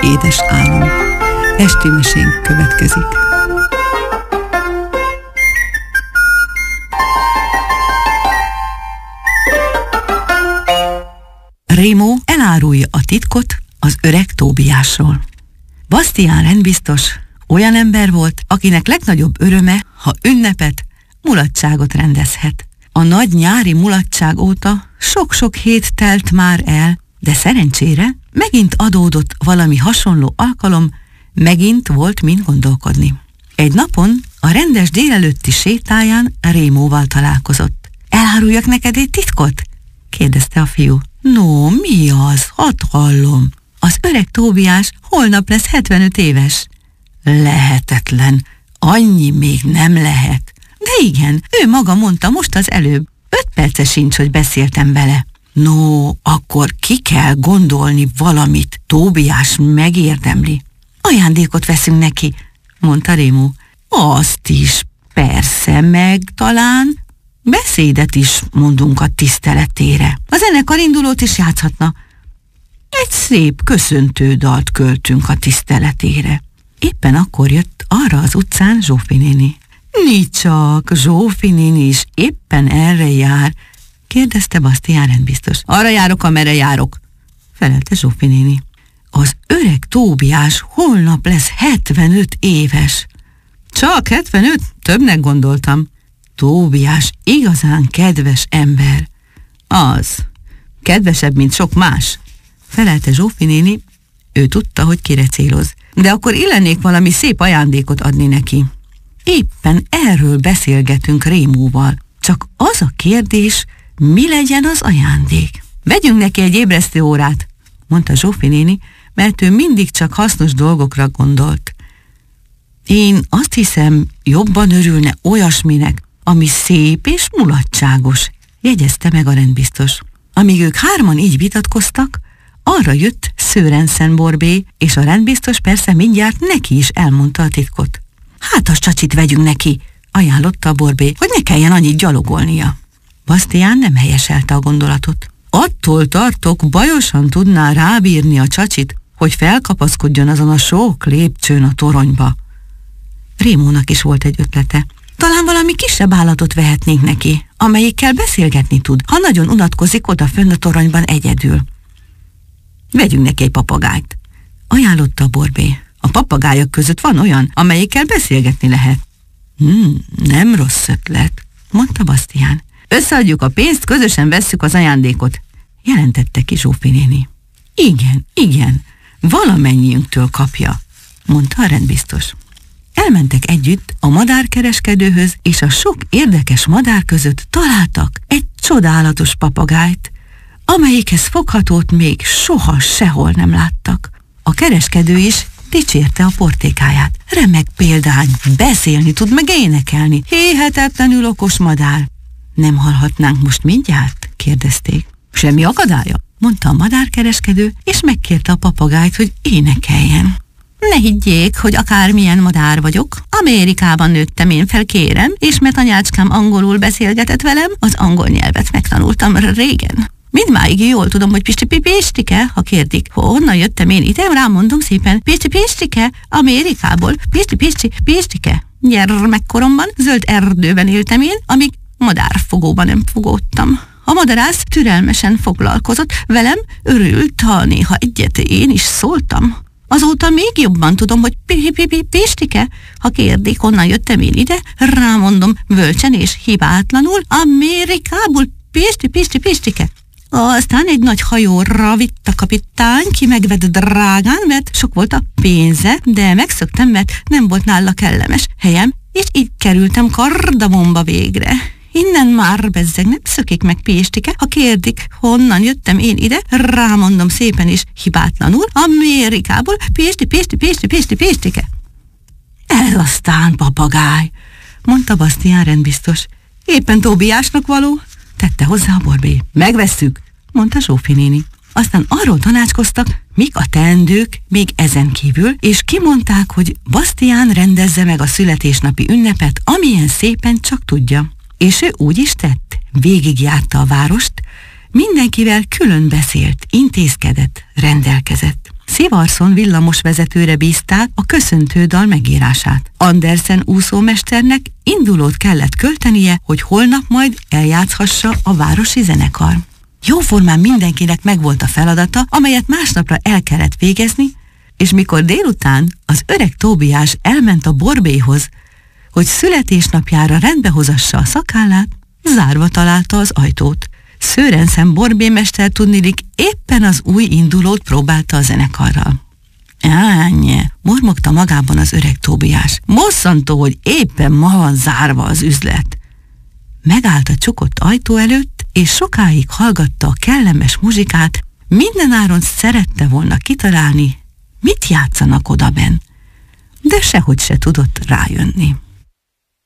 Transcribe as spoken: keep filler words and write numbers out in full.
édes álom. Esti mesénk következik. Rémó elárulja a titkot az öreg Tóbiásról. Bastián rendbiztos olyan ember volt, akinek legnagyobb öröme, ha ünnepet, mulatságot rendezhet. A nagy nyári mulatság óta sok-sok hét telt már el, de szerencsére megint adódott valami hasonló alkalom, megint volt mind gondolkodni. Egy napon a rendes délelőtti sétáján Rémóval találkozott. Eláruljak neked egy titkot? Kérdezte a fiú. No, mi az? Hadd hallom. Az öreg Tóbiás holnap lesz hetvenöt éves. Lehetetlen. Annyi még nem lehet. De igen, ő maga mondta most az előbb. Öt perce sincs, hogy beszéltem vele. No, akkor ki kell gondolni valamit. Tóbiás megérdemli. Ajándékot veszünk neki, mondta Rémó. Azt is, persze, meg talán beszédet is mondunk a tiszteletére. A zenekar indulót is játszhatna. Egy szép köszöntődalt költünk a tiszteletére. Éppen akkor jött arra az utcán Zsófi néni. Nicsak, Zsófi néni is éppen erre jár, kérdezte Bastián rendbiztos. Arra járok, amerre járok, felelte Zsófi néni. Az öreg Tóbiás holnap lesz hetvenöt éves. Csak hetvenöt? Többnek gondoltam. Tóbiás igazán kedves ember. Az. Kedvesebb, mint sok más, felelte Zsófi néni. Ő tudta, hogy kire céloz. De akkor illenék valami szép ajándékot adni neki. Éppen erről beszélgetünk Rémóval. Csak az a kérdés, mi legyen az ajándék. Vegyünk neki egy ébresztő órát, mondta Zsófi néni, mert ő mindig csak hasznos dolgokra gondolt. Én azt hiszem, jobban örülne olyasminek, ami szép és mulatságos, jegyezte meg a rendbiztos. Amíg ők hárman így vitatkoztak, arra jött Szőrenszen Borbé, és a rendbiztos persze mindjárt neki is elmondta a titkot. Hát az csacsit vegyünk neki, ajánlotta a Borbé, hogy ne kelljen annyit gyalogolnia. Bastián nem helyeselte a gondolatot. Attól tartok, bajosan tudná rábírni a csacsit, hogy felkapaszkodjon azon a sok lépcsőn a toronyba. Rémónak is volt egy ötlete. Talán valami kisebb állatot vehetnénk neki, amelyikkel beszélgetni tud, ha nagyon unatkozik odafönn a toronyban egyedül. Vegyünk neki egy papagájt, ajánlotta a Borbé. A papagájok között van olyan, amelyikkel beszélgetni lehet. Hmm, nem rossz ötlet, mondta Bastián. Összeadjuk a pénzt, közösen vesszük az ajándékot, jelentette ki Zsófi néni. Igen, igen, valamennyiünktől kapja, mondta a rendbiztos. Elmentek együtt a madárkereskedőhöz, és a sok érdekes madár között találtak egy csodálatos papagájt, amelyikhez foghatót még soha sehol nem láttak. A kereskedő is dicsérte a portékáját. Remek példány, beszélni tud, meg énekelni. Hihetetlenül okos madár. Nem hallhatnánk most mindjárt? Kérdezték. Semmi akadálya, mondta a madárkereskedő, és megkérte a papagájt, hogy énekeljen. Ne higgyék, hogy akármilyen madár vagyok. Amerikában nőttem én fel, kérem, és mert anyácskám angolul beszélgetett velem, az angol nyelvet megtanultam régen. Mindmáig jól tudom, hogy Pisti-Pistike, ha kérdik, honnan jöttem én ide, rám mondom szépen, Pisti-Pistike, Amerikából, Pisti-Pisti-Pistike. Gyermekkoromban zöld erdőben éltem én, amíg madárfogóban nem fogódtam. A madarász türelmesen foglalkozott velem, örült, ha néha egyet én is szóltam. Azóta még jobban tudom, hogy Pistike, ha kérdik, honnan jöttem én ide, rámondom bölcsen és hibátlanul, Amerikából, Pisti-Pisti-Pistike. Aztán egy nagy hajóra vitt a kapitány, ki megvett drágán, mert sok volt a pénze, de megszöktem, mert nem volt nála kellemes helyem, és így kerültem Kardamomba végre. Innen már bezzeg nem szökik meg Pistike, ha kérdik, honnan jöttem én ide, rámondom szépen és hibátlanul, Amerikából, Pisti, Pisti, Pisti, Pisti, Pistike. Ez aztán papagáj, mondta Bastián rendbiztos. Éppen Tóbiásnak való, tette hozzá a Borbé. Megvesszük, mondta Zsófi néni. Aztán arról tanácskoztak, mik a teendők még ezen kívül, és kimondták, hogy Bastián rendezze meg a születésnapi ünnepet, amilyen szépen csak tudja. És ő úgy is tett, végigjárta a várost, mindenkivel külön beszélt, intézkedett, rendelkezett. Sivarsson villamosvezetőre bízták a köszöntődal megírását. Andersen úszómesternek indulót kellett költenie, hogy holnap majd eljátszhassa a városi zenekar. Jóformán mindenkinek megvolt a feladata, amelyet másnapra el kellett végezni, és mikor délután az öreg Tóbiás elment a borbélyhoz, hogy születésnapjára rendbehozassa a szakállát, zárva találta az ajtót. Szőrenszen borbémester tudnilik éppen az új indulót próbálta a zenekarral. Ánye, mormogta magában az öreg Tóbiás. Bosszantó, hogy éppen ma van zárva az üzlet. Megállt a csukott ajtó előtt, és sokáig hallgatta a kellemes muzsikát, mindenáron szerette volna kitalálni, mit játszanak odabenn, de sehogy se tudott rájönni.